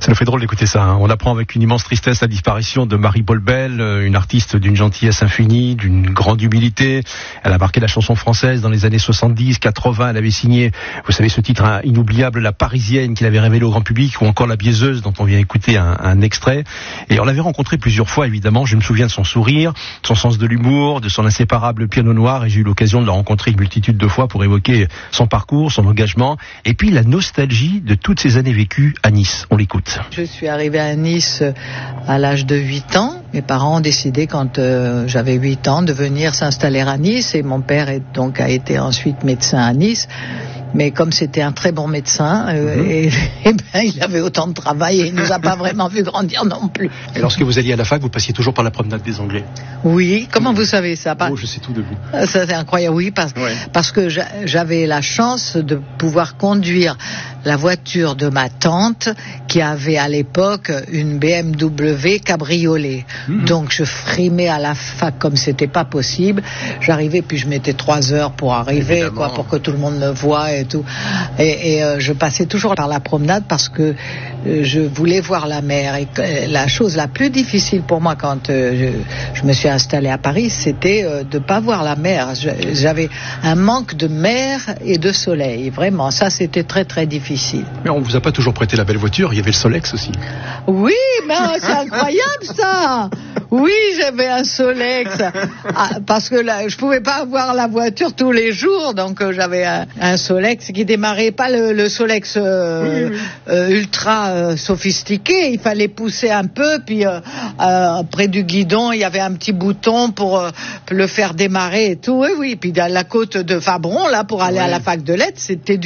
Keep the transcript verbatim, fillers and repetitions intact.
Ça nous fait drôle d'écouter ça. Hein. On apprend avec une immense tristesse la disparition de Marie Bolbel, une artiste d'une gentillesse infinie, d'une grande humilité. Elle a marqué la chanson française dans les années soixante-dix, quatre-vingts. Elle avait signé, vous savez, ce titre hein, inoubliable, La Parisienne, qu'il avait révélé au grand public, ou encore La Biaiseuse, dont on vient écouter un, un extrait. Et on l'avait rencontrée plusieurs fois, évidemment. Je me souviens de son sourire, de son sens de l'humour, de son inséparable piano noir. Et j'ai eu l'occasion de la rencontrer une multitude de fois pour évoquer son parcours, son engagement, et puis la nostalgie de toutes ces années vécues à Nice. On l'écoute. Je suis arrivée à Nice à l'âge de huit ans. Mes parents ont décidé, quand euh, j'avais huit ans, de venir s'installer à Nice. Et mon père est, donc, a été ensuite médecin à Nice. Mais comme c'était un très bon médecin, euh, mmh. et, et ben, il avait autant de travail et il nous a pas vraiment vu grandir non plus. Et lorsque vous alliez à la fac, vous passiez toujours par la promenade des Anglais? Oui, comment mmh. vous savez ça? Oh, je sais tout de vous. Ça, c'est incroyable, oui, parce, ouais. parce que j'avais la chance de pouvoir conduire la voiture de ma tante qui avait à l'époque une B M W cabriolet. Mmh. Donc je frimais à la fac comme c'était pas possible. J'arrivais puis je mettais trois heures pour arriver, Évidemment. quoi, pour que tout le monde me voie et tout. Et, et euh, je passais toujours par la promenade parce que euh, je voulais voir la mer. Et euh, la chose la plus difficile pour moi quand euh, je, je me suis installée à Paris, c'était euh, de pas voir la mer. Je, j'avais un manque de mer et de soleil. Vraiment, ça c'était très très difficile. Mais on vous a pas toujours prêté la belle voiture, il y avait le Solex aussi. Oui, mais c'est incroyable ça. Oui, j'avais un Solex ah, parce que là, je pouvais pas avoir la voiture tous les jours, donc euh, j'avais un, un Solex qui démarrait pas le, le Solex euh, oui, oui. Euh, ultra euh, sophistiqué. Il fallait pousser un peu, puis euh, euh, près du guidon, il y avait un petit bouton pour euh, le faire démarrer et tout. Oui, oui. Puis à la côte de Fabron, là, pour aller oui. à la fac de lettres, c'était du